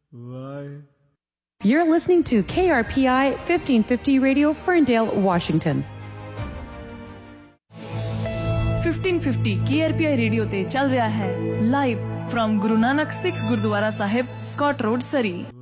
Why? You're listening to KRPI 1550 Radio, Ferndale, Washington. 1550 KRPI radio ते चल रहा है live from Guru Nanak Sikh gurdwara Sahib, Scott road, सरी।